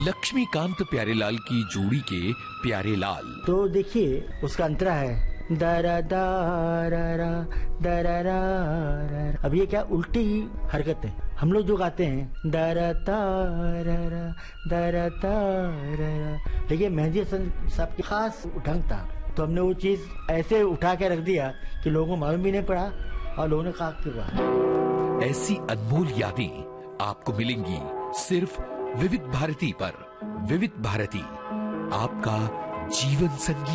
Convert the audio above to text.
लक्ष्मीकांत प्यारेलाल की जोड़ी के प्यारे लाल। तो देखिए उसका अंतरा है दरा दारा दरा। अब ये क्या उल्टी हरकत है। हम लोग जो गाते हैं दरा तारा दरा तारा, लेकिन मेहंदी हसन साहब की खास ढंग था, तो हमने वो चीज ऐसे उठा के रख दिया कि लोगों को मालूम भी नहीं पड़ा और लोगों ने कहा क्यों कहा। ऐसी अनमोल यादें आपको मिलेंगी सिर्फ विविध भारती पर। विविध भारती, आपका जीवन संगीत।